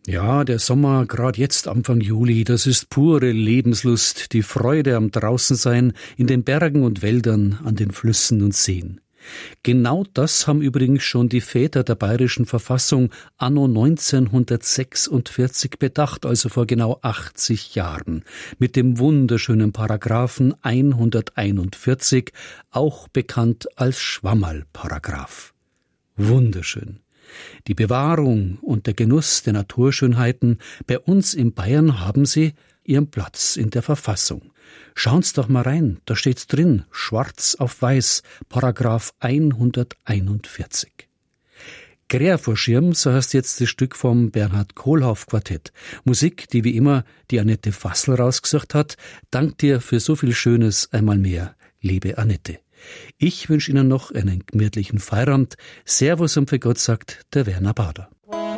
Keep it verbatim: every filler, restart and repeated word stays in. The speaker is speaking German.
Ja, der Sommer, grad jetzt Anfang Juli, das ist pure Lebenslust, die Freude am Draußensein in den Bergen und Wäldern, an den Flüssen und Seen. Genau das haben übrigens schon die Väter der bayerischen Verfassung anno neunzehnhundertsechsundvierzig bedacht, also vor genau achtzig Jahren, mit dem wunderschönen Paragraphen hunderteinundvierzig, auch bekannt als Schwammerl-Paragraph. Wunderschön. Die Bewahrung und der Genuss der Naturschönheiten bei uns in Bayern haben sie ihren Platz in der Verfassung. Schauen's doch mal rein, da steht's drin, schwarz auf weiß, Paragraph hunderteinundvierzig. Gräer vor Schirm, so heißt jetzt das Stück vom Bernhard Kohlhoff Quartett. Musik, die wie immer die Annette Fassel rausgesucht hat. Dank dir für so viel Schönes einmal mehr, liebe Annette. Ich wünsche Ihnen noch einen gemütlichen Feierabend. Servus und für Gott sagt der Werner Bader.